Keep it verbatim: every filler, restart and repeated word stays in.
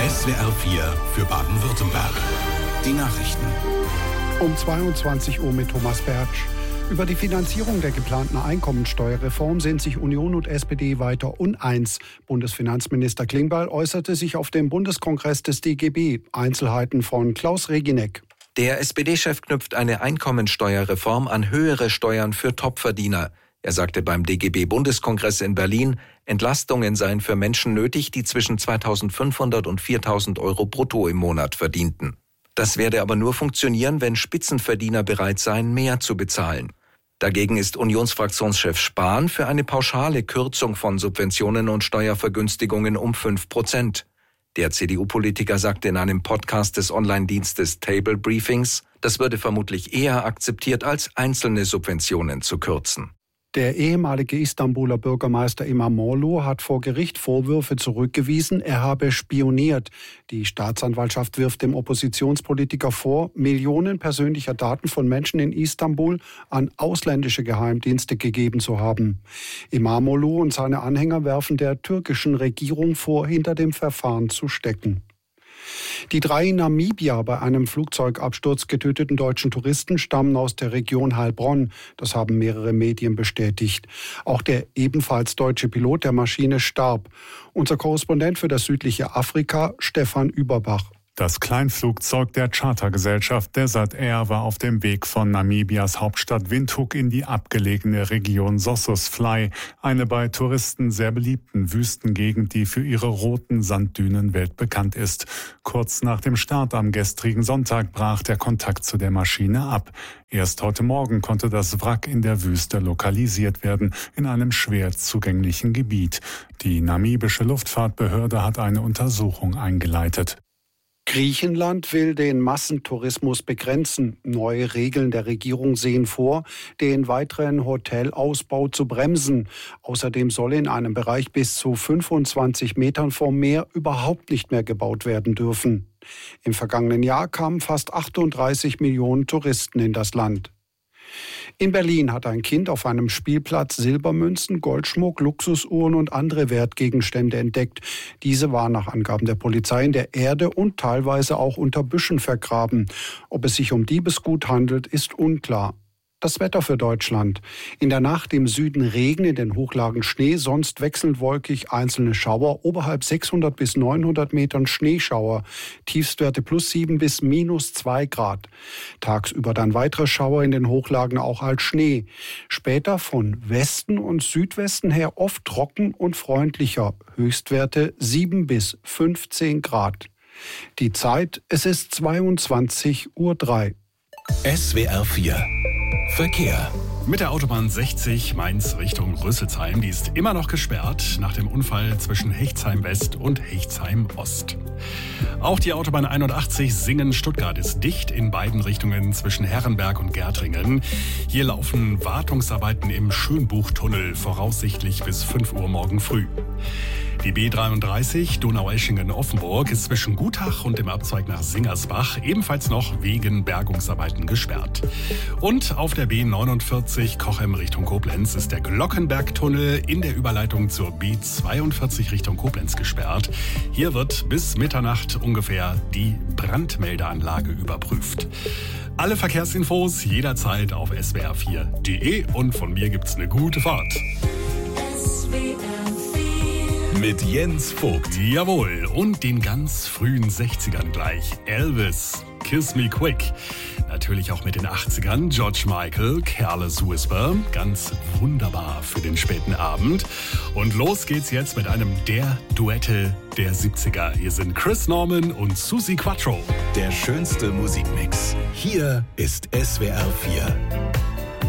S W R vier für Baden-Württemberg. Die Nachrichten. Um zweiundzwanzig Uhr mit Thomas Bertsch. Über die Finanzierung der geplanten Einkommensteuerreform sind sich Union und S P D weiter uneins. Bundesfinanzminister Klingbeil äußerte sich auf dem Bundeskongress des D G B. Einzelheiten von Klaus Regineck. Der S P D-Chef knüpft eine Einkommensteuerreform an höhere Steuern für Topverdiener. Er sagte beim D G B-Bundeskongress in Berlin, Entlastungen seien für Menschen nötig, die zwischen zweitausendfünfhundert und viertausend Euro brutto im Monat verdienten. Das werde aber nur funktionieren, wenn Spitzenverdiener bereit seien, mehr zu bezahlen. Dagegen ist Unionsfraktionschef Spahn für eine pauschale Kürzung von Subventionen und Steuervergünstigungen um fünf Prozent. Der C D U-Politiker sagte in einem Podcast des Online-Dienstes Table Briefings, das würde vermutlich eher akzeptiert, als einzelne Subventionen zu kürzen. Der ehemalige Istanbuler Bürgermeister İmamoğlu hat vor Gericht Vorwürfe zurückgewiesen, er habe spioniert. Die Staatsanwaltschaft wirft dem Oppositionspolitiker vor, Millionen persönlicher Daten von Menschen in Istanbul an ausländische Geheimdienste gegeben zu haben. İmamoğlu und seine Anhänger werfen der türkischen Regierung vor, hinter dem Verfahren zu stecken. Die drei in Namibia bei einem Flugzeugabsturz getöteten deutschen Touristen stammen aus der Region Heilbronn. Das haben mehrere Medien bestätigt. Auch der ebenfalls deutsche Pilot der Maschine starb. Unser Korrespondent für das südliche Afrika, Stefan Überbach. Das Kleinflugzeug der Chartergesellschaft Desert Air war auf dem Weg von Namibias Hauptstadt Windhoek in die abgelegene Region Sossusvlei, eine bei Touristen sehr beliebten Wüstengegend, die für ihre roten Sanddünen weltbekannt ist. Kurz nach dem Start am gestrigen Sonntag brach der Kontakt zu der Maschine ab. Erst heute Morgen konnte das Wrack in der Wüste lokalisiert werden, in einem schwer zugänglichen Gebiet. Die namibische Luftfahrtbehörde hat eine Untersuchung eingeleitet. Griechenland will den Massentourismus begrenzen. Neue Regeln der Regierung sehen vor, den weiteren Hotelausbau zu bremsen. Außerdem soll in einem Bereich bis zu fünfundzwanzig Metern vom Meer überhaupt nicht mehr gebaut werden dürfen. Im vergangenen Jahr kamen fast achtunddreißig Millionen Touristen in das Land. In Berlin hat ein Kind auf einem Spielplatz Silbermünzen, Goldschmuck, Luxusuhren und andere Wertgegenstände entdeckt. Diese waren nach Angaben der Polizei in der Erde und teilweise auch unter Büschen vergraben. Ob es sich um Diebesgut handelt, ist unklar. Das Wetter für Deutschland. In der Nacht im Süden Regen, in den Hochlagen Schnee, sonst wechselnd wolkig, einzelne Schauer, oberhalb sechshundert bis neunhundert Metern Schneeschauer, Tiefstwerte plus sieben bis minus zwei Grad. Tagsüber dann weitere Schauer, in den Hochlagen auch als Schnee. Später von Westen und Südwesten her oft trocken und freundlicher, Höchstwerte sieben bis fünfzehn Grad. Die Zeit, es ist zweiundzwanzig Uhr drei. S W R vier Verkehr. Mit der Autobahn sechzig Mainz Richtung Rüsselsheim, die ist immer noch gesperrt nach dem Unfall zwischen Hechtsheim West und Hechtsheim Ost. Auch die Autobahn einundachtzig Singen-Stuttgart ist dicht in beiden Richtungen zwischen Herrenberg und Gärtringen. Hier laufen Wartungsarbeiten im Schönbuchtunnel, voraussichtlich bis fünf Uhr morgen früh. Die B dreiunddreißig Donaueschingen-Offenburg ist zwischen Gutach und dem Abzweig nach Singersbach ebenfalls noch wegen Bergungsarbeiten gesperrt. Und auf der B neunundvierzig Cochem Richtung Koblenz ist der Glockenbergtunnel in der Überleitung zur B zweiundvierzig Richtung Koblenz gesperrt. Hier wird bis Mitternacht ungefähr die Brandmeldeanlage überprüft. Alle Verkehrsinfos jederzeit auf S W R vier Punkt de und von mir gibt's eine gute Fahrt. S W R mit Jens Vogt. Jawohl, und den ganz frühen sechzigern gleich. Elvis, Kiss Me Quick. Natürlich auch mit den achtzigern. George Michael, Careless Whisper. Ganz wunderbar für den späten Abend. Und los geht's jetzt mit einem der Duette der siebziger. Hier sind Chris Norman und Suzi Quatro. Der schönste Musikmix. Hier ist S W R vier.